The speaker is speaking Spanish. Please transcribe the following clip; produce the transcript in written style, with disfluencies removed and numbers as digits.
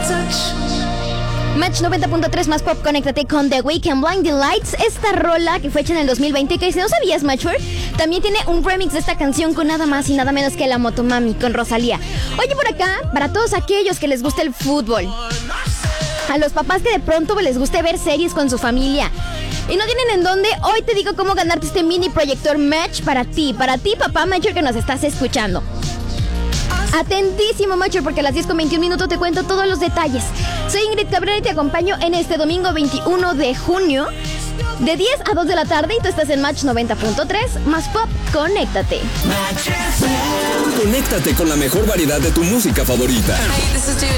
Match 90.3 más pop, conéctate con The Weeknd, Blinding Lights. Esta rola que fue hecha en el 2020, que si no sabías, Matchword, también tiene un remix de esta canción con nada más y nada menos que La Motomami con Rosalía. Oye, por acá, para todos aquellos que les gusta el fútbol, a los papás que de pronto les guste ver series con su familia y no tienen en dónde, hoy te digo cómo ganarte este mini proyector Match para ti, papá Matchword, que nos estás escuchando. Atentísimo, Matchword, porque a las 10:21 te cuento todos los detalles. Soy Ingrid Cabrera y te acompaño en este domingo 21 de junio de 10 a 2 de la tarde y tú estás en Match 90.3 más pop, conéctate. Conéctate con la mejor variedad de tu música favorita. Hey, this is